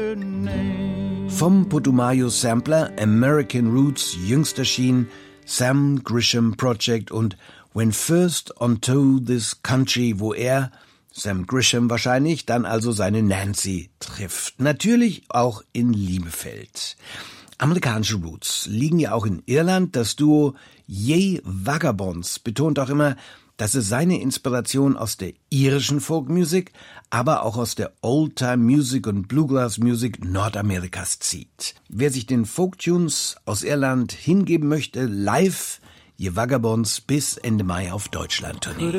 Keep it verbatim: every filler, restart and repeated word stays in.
her name. Vom Putumayo-Sampler American Roots jüngst erschien Sam Grisham Project und When First Onto This Country, wo er, Sam Grisham wahrscheinlich, dann also seine Nancy trifft. Natürlich auch in Liebefeld. Amerikanische Roots liegen ja auch in Irland. Das Duo Ye Vagabonds betont auch immer, dass es seine Inspiration aus der irischen Folkmusik, aber auch aus der Old-Time-Music und Bluegrass-Musik Nordamerikas zieht. Wer sich den Folktunes aus Irland hingeben möchte, live Ye Vagabonds bis Ende Mai auf Deutschland-Tournee.